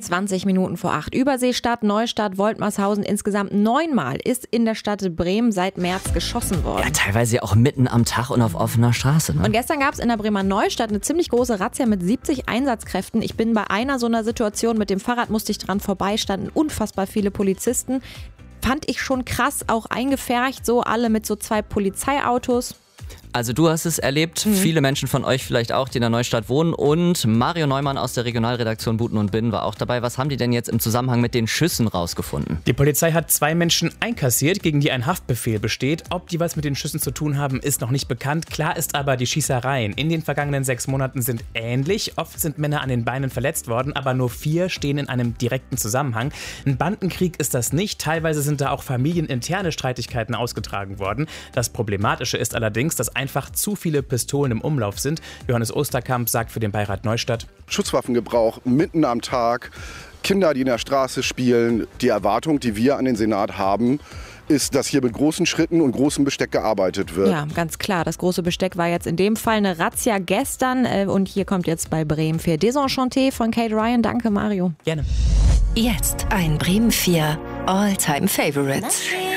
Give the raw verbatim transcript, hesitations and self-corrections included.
zwanzig Minuten vor acht. Überseestadt, Neustadt, Woltmarshausen. Insgesamt neunmal ist in der Stadt Bremen seit März geschossen worden. Ja, teilweise auch mitten am Tag und auf offener Straße. Ne? Und gestern gab es in der Bremer Neustadt eine ziemlich große Razzia mit siebzig Einsatzkräften. Ich bin bei einer so einer Situation, mit dem Fahrrad musste ich dran vorbei, standen unfassbar viele Polizisten. Fand ich schon krass, auch eingefärcht, so alle mit so zwei Polizeiautos. Also du hast es erlebt, mhm. viele Menschen von euch vielleicht auch, die in der Neustadt wohnen, und Mario Neumann aus der Regionalredaktion Buten und Binnen war auch dabei. Was haben die denn jetzt im Zusammenhang mit den Schüssen rausgefunden? Die Polizei hat zwei Menschen einkassiert, gegen die ein Haftbefehl besteht. Ob die was mit den Schüssen zu tun haben, ist noch nicht bekannt. Klar ist aber, die Schießereien in den vergangenen sechs Monaten sind ähnlich. Oft sind Männer an den Beinen verletzt worden, aber nur vier stehen in einem direkten Zusammenhang. Ein Bandenkrieg ist das nicht. Teilweise sind da auch familieninterne Streitigkeiten ausgetragen worden. Das Problematische ist allerdings, dass einfach zu viele Pistolen im Umlauf sind. Johannes Osterkamp sagt für den Beirat Neustadt: Schusswaffengebrauch mitten am Tag, Kinder, die in der Straße spielen. Die Erwartung, die wir an den Senat haben, ist, dass hier mit großen Schritten und großem Besteck gearbeitet wird. Ja, ganz klar. Das große Besteck war jetzt in dem Fall eine Razzia gestern. Und hier kommt jetzt bei Bremen vier Desenchanté von Kate Ryan. Danke, Mario. Gerne. Jetzt ein Bremen vier All-Time Favorites.